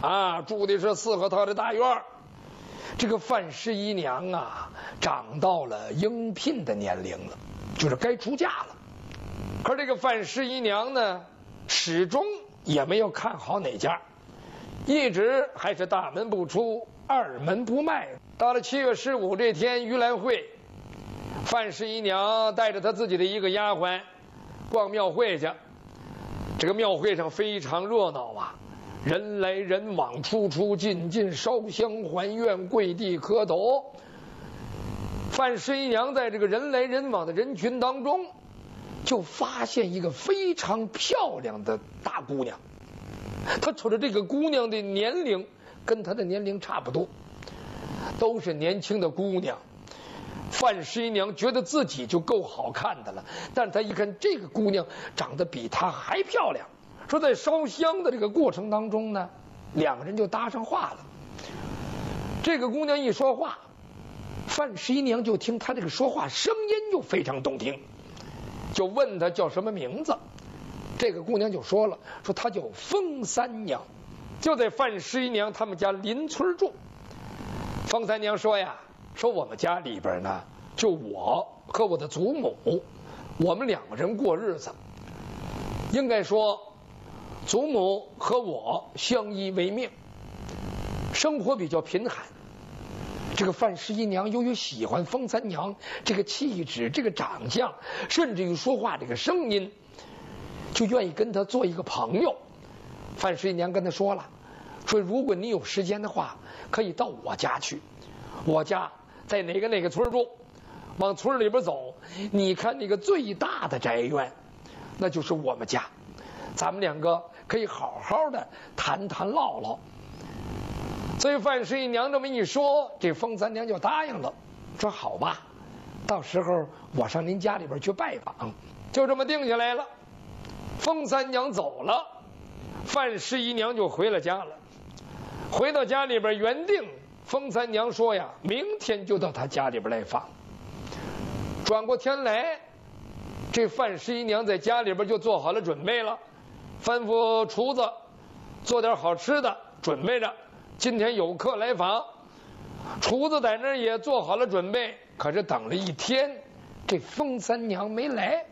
啊，住的是4合套的大院。这个范十一娘啊，长到了应聘的年龄了，就是该出嫁了。可这个范十一娘呢，始终也没有看好哪家，一直还是大门不出，二门不迈。到了7月15这天盂兰会，范十一娘带着她自己的一个丫鬟逛庙会去。这个庙会上非常热闹啊，人来人往，出出进进，烧香还愿，跪地磕头。范十一娘在这个人来人往的人群当中，就发现一个非常漂亮的大姑娘。她瞅着这个姑娘的年龄跟她的年龄差不多，都是年轻的姑娘。范十一娘觉得自己就够好看的了，但她一看这个姑娘长得比她还漂亮，说在烧香的这个过程当中呢，两个人就搭上话了。这个姑娘一说话，范十一娘就听她这个说话声音就非常动听，就问她叫什么名字。这个姑娘就说了，说她叫封三娘，就在范十一娘他们家邻村住。封三娘说呀，说我们家里边呢，就我和我的祖母，我们2个人过日子。应该说，祖母和我相依为命，生活比较贫寒。这个范十一娘由于喜欢封三娘这个气质、这个长相，甚至于说话这个声音，就愿意跟她做一个朋友。范十一娘跟她说了，说如果你有时间的话，可以到我家去。我家在哪个村住，往村里边走，你看那个最大的宅院，那就是我们家。咱们2个可以好好的谈谈唠唠。所以范十一娘这么一说，这封三娘就答应了，说好吧，到时候我上您家里边去拜访。就这么定下来了。封三娘走了，范十一娘就回了家了。回到家里边，原定封三娘说呀，明天就到她家里边来访。转过天来，这范十一娘在家里边就做好了准备了，吩咐厨子做点好吃的，准备着今天有客来访。厨子在那儿也做好了准备，可是等了一天，这封三娘没来。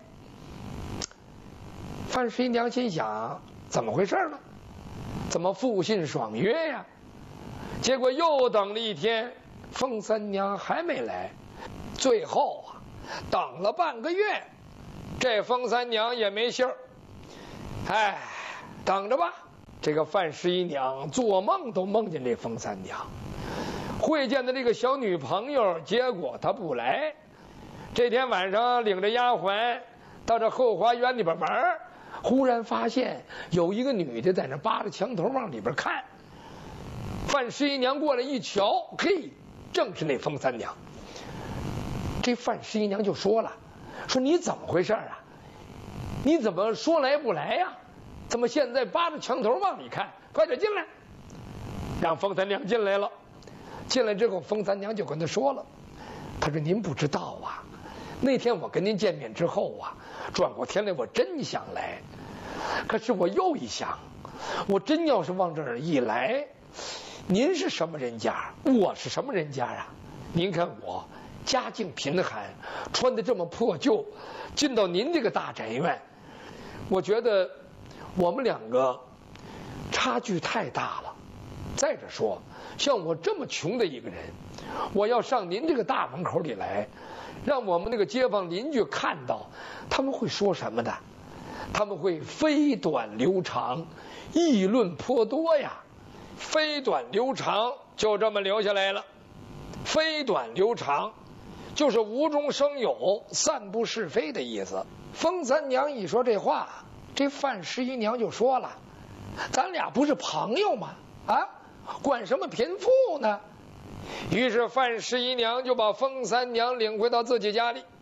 范十一娘心想，怎么回事呢？怎么复信爽约呀？结果又等了一天，封三娘还没来。最后啊，等了半个月，这封三娘也没信儿。哎，等着吧。这个范十一娘做梦都梦见这封三娘会见的这个小女朋友，结果她不来。这天晚上领着丫鬟到这后花园里边玩，忽然发现有一个女的在那扒着墙头往里边看。范十一娘过来一瞧，嘿，正是那封三娘。这范十一娘就说了，说你怎么回事啊？你怎么说来不来呀？怎么现在扒着墙头往里看？快点进来！让封三娘进来了。进来之后，封三娘就跟他说了，他说您不知道啊，那天我跟您见面之后啊，转过天来我真想来，可是我又一想，我真要是往这儿一来，您是什么人家，我是什么人家啊？您看我家境贫寒，穿的这么破旧，进到您这个大宅院，我觉得我们2个差距太大了。再者说，像我这么穷的一个人，我要上您这个大门口里来，让我们那个街坊邻居看到，他们会说什么的？他们会飞短流长，议论颇多呀。飞短流长就这么留下来了。飞短流长就是无中生有，散布是非的意思。封三娘一说这话，这范十一娘就说了，咱俩不是朋友吗？啊，管什么贫富呢？于是范十一娘就把封三娘领回到自己家里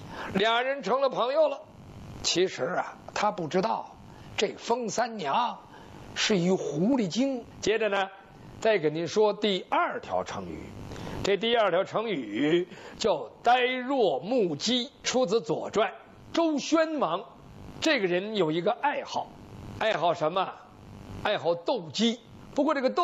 ，2人成了朋友了。其实啊，他不知道这封三娘是一狐狸精。接着呢，再给您说第2条成语。这第2条成语叫呆若木鸡，出自《左传》。周宣王这个人有一个爱好，爱好什么？爱好斗鸡。不过这个斗